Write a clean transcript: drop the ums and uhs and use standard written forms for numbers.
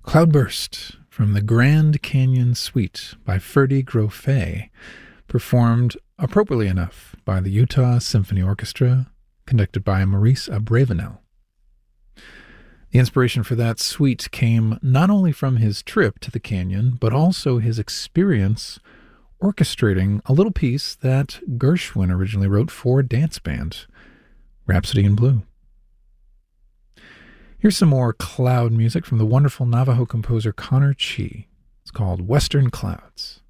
Cloudburst from the Grand Canyon Suite by Ferdy Grofé, performed appropriately enough by the Utah Symphony Orchestra, conducted by Maurice Abravanel. The inspiration for that suite came not only from his trip to the canyon, but also his experience orchestrating a little piece that Gershwin originally wrote for a dance band, Rhapsody in Blue. Here's some more cloud music from the wonderful Navajo composer Connor Chi. It's called Western Clouds.